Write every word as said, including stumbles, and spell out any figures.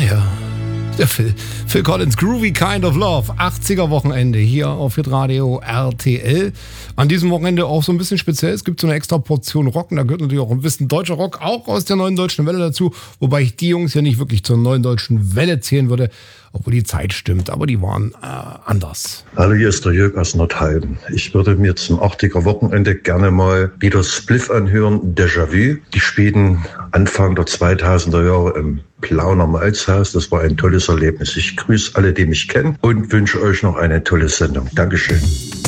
ja. Der Phil. Phil Collins, Groovy Kind of Love. achtziger Wochenende hier auf Hitradio R T L. An diesem Wochenende auch so ein bisschen speziell. Es gibt so eine extra Portion Rock. Und da gehört natürlich auch ein bisschen deutscher Rock, auch aus der Neuen Deutschen Welle dazu. Wobei ich die Jungs ja nicht wirklich zur Neuen Deutschen Welle zählen würde. Obwohl die Zeit stimmt. Aber die waren äh, anders. Hallo, hier ist der Jörg aus Nordheim. Ich würde mir zum achtziger Wochenende gerne mal wieder Spliff anhören. Déjà-vu. Die spielten Anfang der zweitausender Jahre im Plauner Malzhaus. Das war ein tolles Erlebnis. Ich grüße alle, die mich kennen und wünsche euch noch eine tolle Sendung. Dankeschön.